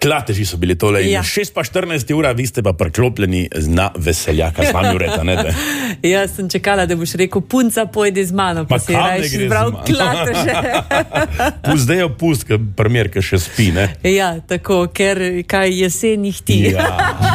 Klateži so bili tole. Ja. 6:14 ura, vi ste pa priklopljeni na Veseljaka. Z vami ureta, ne? Jaz sem čakala, da boš rekel, punca pojdi z mano, pa si rajš izbral Klateže. Zdaj jo pust, ker primer, ki še spi, ne? Ja, tako, ker kaj jesen jih ti. Ja.